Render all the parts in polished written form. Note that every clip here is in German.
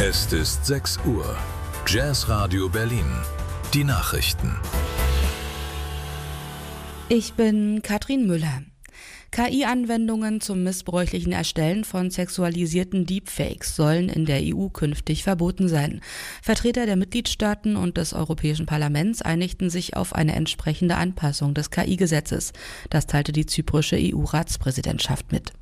Es ist 6 Uhr. Jazzradio Berlin. Die Nachrichten. Ich bin Katrin Müller. KI-Anwendungen zum missbräuchlichen Erstellen von sexualisierten Deepfakes sollen in der EU künftig verboten sein. Vertreter der Mitgliedstaaten und des Europäischen Parlaments einigten sich auf eine entsprechende Anpassung des KI-Gesetzes. Das teilte die zyprische EU-Ratspräsidentschaft mit.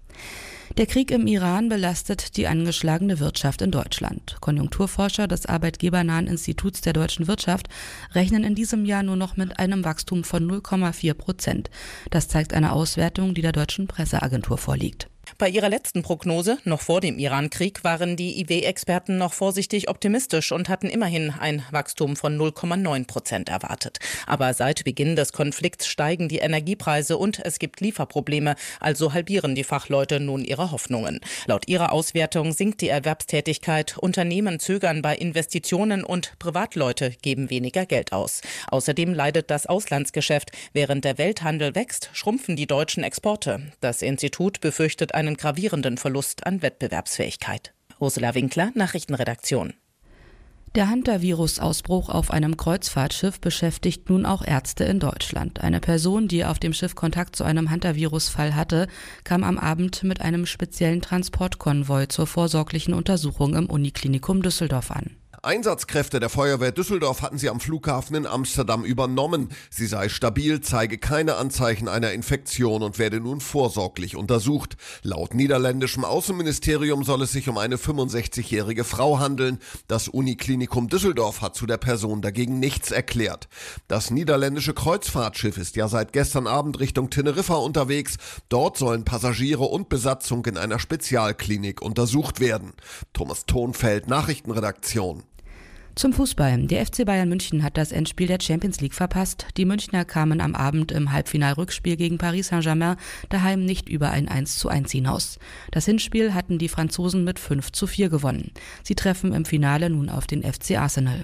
Der Krieg im Iran belastet die angeschlagene Wirtschaft in Deutschland. Konjunkturforscher des Arbeitgebernahen Instituts der deutschen Wirtschaft rechnen in diesem Jahr nur noch mit einem Wachstum von 0,4%. Das zeigt eine Auswertung, die der deutschen Presseagentur vorliegt. Bei ihrer letzten Prognose, noch vor dem Iran-Krieg, waren die IW-Experten noch vorsichtig optimistisch und hatten immerhin ein Wachstum von 0,9% erwartet. Aber seit Beginn des Konflikts steigen die Energiepreise und es gibt Lieferprobleme, also halbieren die Fachleute nun ihre Hoffnungen. Laut ihrer Auswertung sinkt die Erwerbstätigkeit, Unternehmen zögern bei Investitionen und Privatleute geben weniger Geld aus. Außerdem leidet das Auslandsgeschäft. Während der Welthandel wächst, schrumpfen die deutschen Exporte. Das Institut befürchtet einen gravierenden Verlust an Wettbewerbsfähigkeit. Ursula Winkler, Nachrichtenredaktion. Der Hantavirus-Ausbruch auf einem Kreuzfahrtschiff beschäftigt nun auch Ärzte in Deutschland. Eine Person, die auf dem Schiff Kontakt zu einem Hantavirus-Fall hatte, kam am Abend mit einem speziellen Transportkonvoi zur vorsorglichen Untersuchung im Uniklinikum Düsseldorf an. Einsatzkräfte der Feuerwehr Düsseldorf hatten sie am Flughafen in Amsterdam übernommen. Sie sei stabil, zeige keine Anzeichen einer Infektion und werde nun vorsorglich untersucht. Laut niederländischem Außenministerium soll es sich um eine 65-jährige Frau handeln. Das Uniklinikum Düsseldorf hat zu der Person dagegen nichts erklärt. Das niederländische Kreuzfahrtschiff ist ja seit gestern Abend Richtung Teneriffa unterwegs. Dort sollen Passagiere und Besatzung in einer Spezialklinik untersucht werden. Thomas Thonfeld, Nachrichtenredaktion. Zum Fußball. Der FC Bayern München hat das Endspiel der Champions League verpasst. Die Münchner kamen am Abend im Halbfinalrückspiel gegen Paris Saint-Germain daheim nicht über ein 1:1 hinaus. Das Hinspiel hatten die Franzosen mit 5:4 gewonnen. Sie treffen im Finale nun auf den FC Arsenal.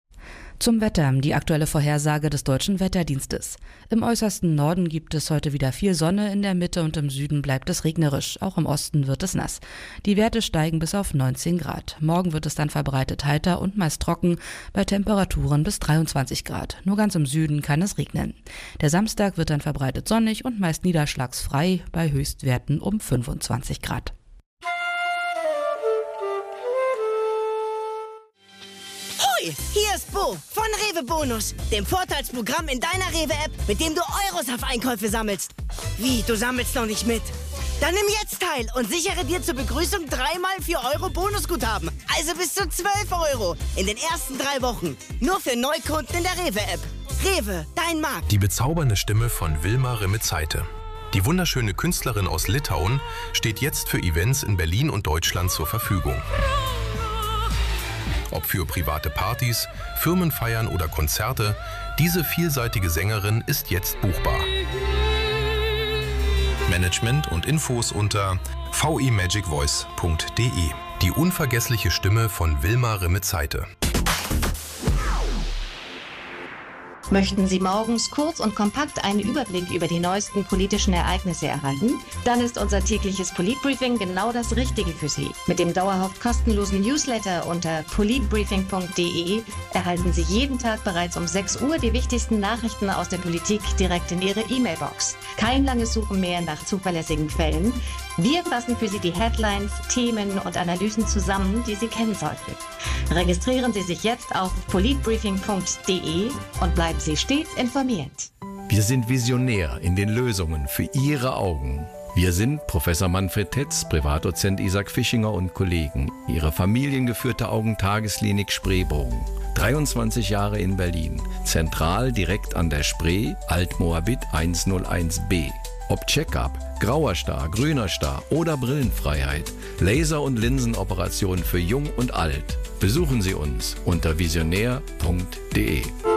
Zum Wetter, die aktuelle Vorhersage des Deutschen Wetterdienstes. Im äußersten Norden gibt es heute wieder viel Sonne, in der Mitte und im Süden bleibt es regnerisch, auch im Osten wird es nass. Die Werte steigen bis auf 19 Grad. Morgen wird es dann verbreitet heiter und meist trocken, bei Temperaturen bis 23 Grad. Nur ganz im Süden kann es regnen. Der Samstag wird dann verbreitet sonnig und meist niederschlagsfrei, bei Höchstwerten um 25 Grad. Hier ist Bo von Rewe Bonus, dem Vorteilsprogramm in deiner Rewe-App, mit dem du Euros auf Einkäufe sammelst. Wie, du sammelst noch nicht mit? Dann nimm jetzt teil und sichere dir zur Begrüßung 3x 4 Euro Bonusguthaben. Also bis zu 12 Euro in den ersten 3 Wochen. Nur für Neukunden in der Rewe-App. Rewe, dein Markt. Die bezaubernde Stimme von Wilma Rimetsaite. Die wunderschöne Künstlerin aus Litauen steht jetzt für Events in Berlin und Deutschland zur Verfügung. Ob für private Partys, Firmenfeiern oder Konzerte, diese vielseitige Sängerin ist jetzt buchbar. Management und Infos unter vimagicvoice.de. Die unvergessliche Stimme von Wilma Rimetsaite. Möchten Sie morgens kurz und kompakt einen Überblick über die neuesten politischen Ereignisse erhalten? Dann ist unser tägliches Politbriefing genau das Richtige für Sie. Mit dem dauerhaft kostenlosen Newsletter unter politbriefing.de erhalten Sie jeden Tag bereits um 6 Uhr die wichtigsten Nachrichten aus der Politik direkt in Ihre E-Mail-Box. Kein langes Suchen mehr nach zuverlässigen Quellen. Wir fassen für Sie die Headlines, Themen und Analysen zusammen, die Sie kennen sollten. Registrieren Sie sich jetzt auf politbriefing.de und bleiben Sie stets informiert. Wir sind visionär in den Lösungen für Ihre Augen. Wir sind Professor Manfred Tetz, Privatdozent Isaac Fischinger und Kollegen. Ihre familiengeführte Augentagesklinik Spreebogen. 23 Jahre in Berlin. Zentral direkt an der Spree, Altmoabit 101b. Ob Check-up, grauer Star, grüner Star oder Brillenfreiheit. Laser- und Linsenoperationen für Jung und Alt. Besuchen Sie uns unter visionär.de.